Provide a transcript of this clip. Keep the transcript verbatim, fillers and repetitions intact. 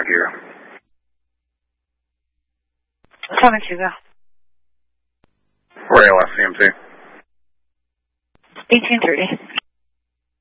here. seven two, go. For A L S C M T. eighteen thirty.